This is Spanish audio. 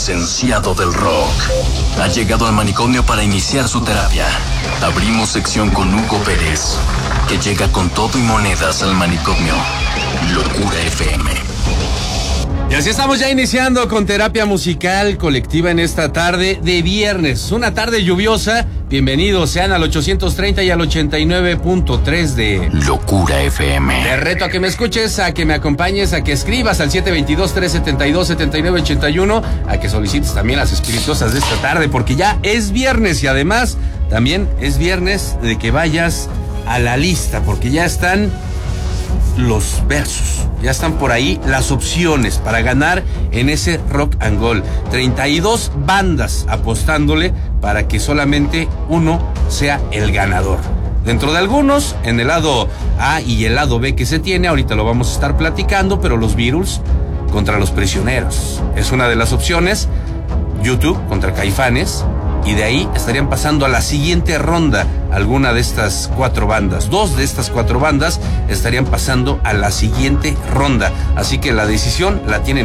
licenciado del rock, ha llegado al manicomio para iniciar su terapia. Abrimos sección con Hugo Pérez, que llega con todo y monedas al manicomio. Locura FM. Y así estamos ya iniciando con terapia musical colectiva en esta tarde de viernes. Una tarde lluviosa. Bienvenidos sean al 830 y al 89.3 de Locura FM. Te reto a que me escuches, a que me acompañes, a que escribas al 722-372-7981, a que solicites también las espirituosas de esta tarde, porque ya es viernes y además también es viernes de que vayas a la lista, porque ya están los versos, ya están por ahí las opciones para ganar en ese Rock and Gold. 32 bandas apostándole para que solamente uno sea el ganador. Dentro de algunos, en el lado A y el lado B que se tiene, ahorita lo vamos a estar platicando, pero los Beatles contra los Prisioneros es una de las opciones. YouTube contra Caifanes. Y de ahí estarían pasando a la siguiente ronda alguna de estas 4 bandas. 2 de estas 4 bandas estarían pasando a la siguiente ronda. Así que la decisión la tienen